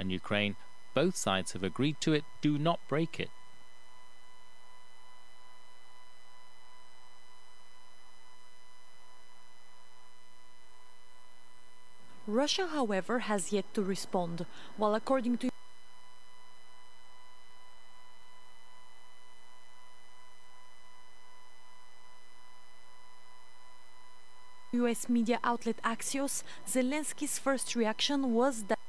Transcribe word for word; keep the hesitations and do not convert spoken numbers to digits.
and Ukraine. Both sides have agreed to it. Do not break it. Russia, however, has yet to respond, while according to U S media outlet Axios, Zelensky's first reaction was that